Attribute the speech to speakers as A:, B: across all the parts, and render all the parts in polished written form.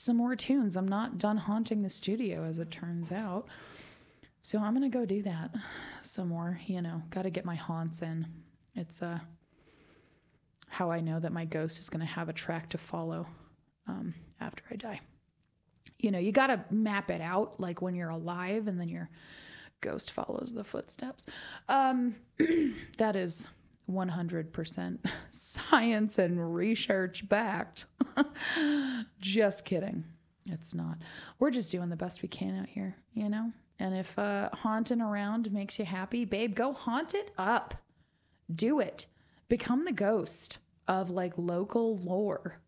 A: some more tunes. I'm not done haunting the studio, as it turns out. So I'm going to go do that some more, got to get my haunts in. It's how I know that my ghost is going to have a track to follow after I die. You got to map it out like when you're alive and then your ghost follows the footsteps. That is 100% science and research backed. Just kidding. It's not. We're just doing the best we can out here, And if haunting around makes you happy, babe, go haunt it up. Do it. Become the ghost of like local lore,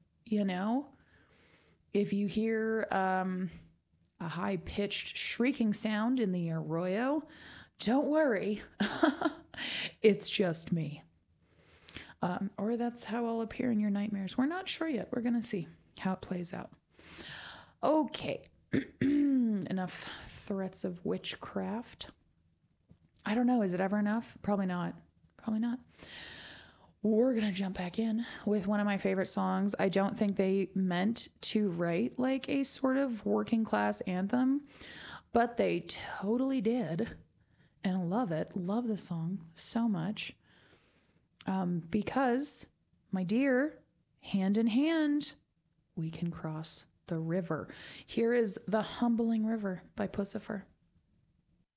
A: If you hear a high-pitched shrieking sound in the arroyo, don't worry. It's just me. Or that's how I'll appear in your nightmares. We're not sure yet. We're going to see how it plays out. Okay. Enough threats of witchcraft. I don't know. Is it ever enough? Probably not. Probably not. We're going to jump back in with one of my favorite songs. I don't think they meant to write like a sort of working class anthem, but they totally did. And I love it. Love the song so much. Because, my dear, hand in hand, we can cross the river. Here is The Humbling River by Puscifer.